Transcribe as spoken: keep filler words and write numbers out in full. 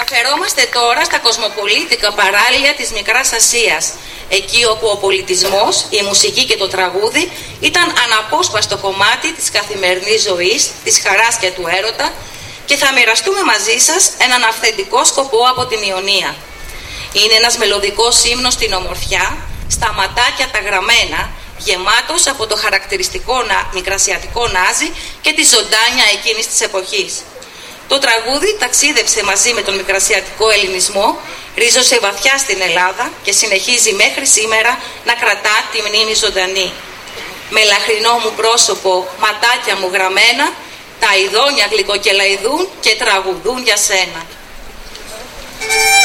Μεταφερόμαστε τώρα στα κοσμοπολίτικα παράλια της Μικράς Ασίας, εκεί όπου ο πολιτισμός, η μουσική και το τραγούδι ήταν αναπόσπαστο κομμάτι της καθημερινής ζωής, της χαράς και του έρωτα, και θα μοιραστούμε μαζί σας έναν αυθεντικό σκοπό από την Ιωνία. Είναι ένας μελωδικός ύμνος στην ομορφιά, στα ματάκια τα γραμμένα, γεμάτος από το χαρακτηριστικό μικρασιατικό νάζι και τη ζωντάνια εκείνης της εποχής. Το τραγούδι ταξίδεψε μαζί με τον μικρασιατικό ελληνισμό, ρίζωσε βαθιά στην Ελλάδα και συνεχίζει μέχρι σήμερα να κρατά τη μνήμη ζωντανή. Με λαχρινό μου πρόσωπο, ματάκια μου γραμμένα, τα ειδόνια γλυκοκελαϊδούν και τραγουδούν για σένα.